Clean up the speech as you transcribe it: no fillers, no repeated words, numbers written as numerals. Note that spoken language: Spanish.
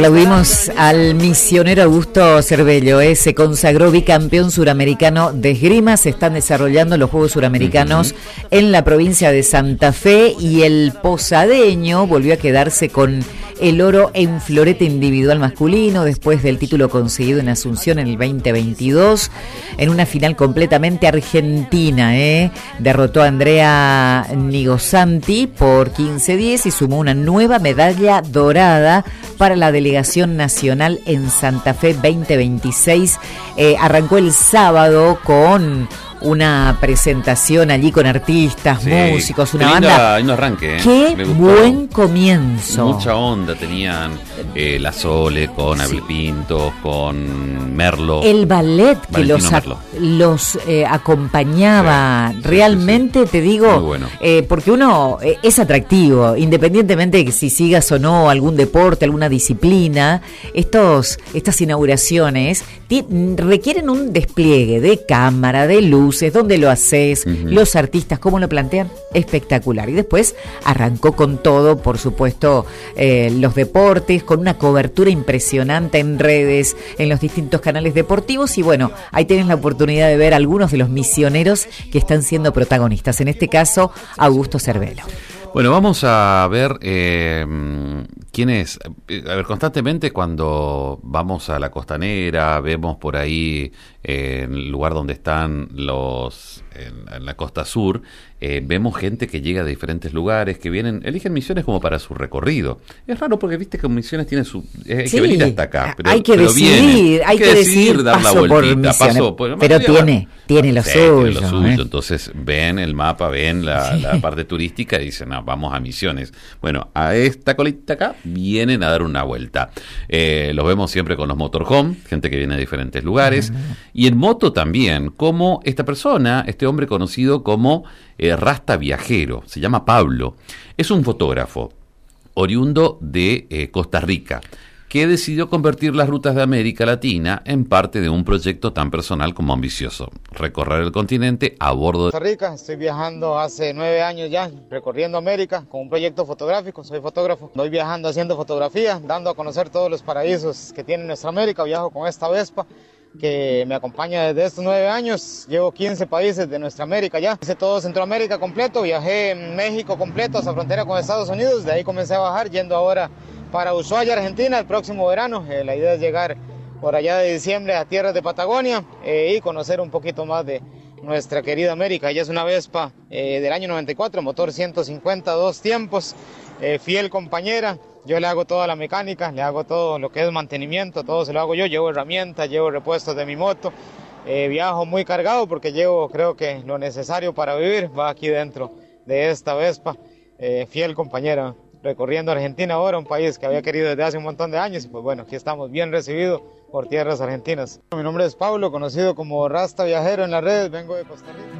Aplaudimos al misionero Augusto Cervello, se consagró bicampeón suramericano de esgrima. Se están desarrollando los Juegos Suramericanos en la provincia de Santa Fe y el posadeño volvió a quedarse con el oro en florete individual masculino después del título conseguido en Asunción en el 2022 en una final completamente argentina. Derrotó a Andrea Nigosanti por 15-10 y sumó una nueva medalla dorada para la delegación nacional en Santa Fe 2026. Arrancó el sábado con una presentación allí con artistas, músicos, una banda. Un arranque, Qué buen comienzo. Mucha onda tenían la Sole con Abel Pinto, con Merlo. El ballet que los acompañaba, realmente te digo, muy bueno. Porque uno es atractivo, independientemente de que si sigas o no algún deporte, alguna disciplina, estas inauguraciones requieren un despliegue de cámara, de luz, dónde lo haces, los artistas, cómo lo plantean, espectacular. Y después arrancó con todo, por supuesto, los deportes, con una cobertura impresionante en redes, en los distintos canales deportivos. Y bueno, ahí tienes la oportunidad de ver algunos de los misioneros que están siendo protagonistas. En este caso, Augusto Cervello. Bueno, vamos a ver quién es. A ver, constantemente cuando vamos a la costanera, vemos por ahí en el lugar donde están en la costa sur, vemos gente que llega de diferentes lugares, que eligen Misiones como para su recorrido. Es raro porque viste que Misiones tiene hay que venir hasta acá, pero hay que decidir dar la vueltita, pero tiene lo suyo. Entonces ven el mapa, ven la parte turística y dicen, no, vamos a Misiones. Bueno, a esta colita acá vienen a dar una vuelta. Los vemos siempre con los motorhome, gente que viene de diferentes lugares, y en moto también, como esta persona, este hombre conocido como Rasta Viajero, se llama Pablo, es un fotógrafo oriundo de Costa Rica, que decidió convertir las rutas de América Latina en parte de un proyecto tan personal como ambicioso: recorrer el continente a bordo de Costa Rica. Estoy viajando hace 9 años ya, recorriendo América con un proyecto fotográfico. Soy fotógrafo, voy viajando haciendo fotografía, dando a conocer todos los paraísos que tiene nuestra América. Viajo con esta Vespa que me acompaña desde estos 9 años. Llevo 15 países de nuestra América ya. Hice todo Centroamérica completo, viajé en México completo hasta frontera con Estados Unidos. De ahí comencé a bajar, yendo ahora para Ushuaia, Argentina, el próximo verano. La idea es llegar por allá de diciembre a tierras de Patagonia y conocer un poquito más de nuestra querida América. Ella es una Vespa del año 94, motor 150, 2 tiempos, fiel compañera. Yo le hago toda la mecánica, le hago todo lo que es mantenimiento, todo se lo hago yo. Llevo herramientas, llevo repuestos de mi moto. Viajo muy cargado porque llevo, creo que lo necesario para vivir va aquí dentro de esta Vespa. Fiel compañera, recorriendo Argentina ahora, un país que había querido desde hace un montón de años. Y pues bueno, aquí estamos bien recibidos por tierras argentinas. Mi nombre es Pablo, conocido como Rasta Viajero en las redes, vengo de Costa Rica.